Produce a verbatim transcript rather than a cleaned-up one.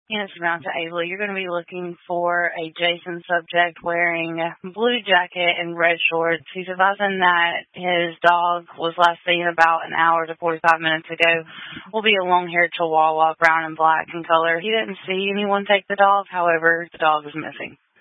Yes, Samantha Ailey, you're going to be looking for a Jason subject wearing a blue jacket and red shorts. He's advising that his dog was last seen about an hour to forty-five minutes ago. Will be a long-haired Chihuahua, brown and black in color. He didn't see anyone take the dog. However, the dog is missing.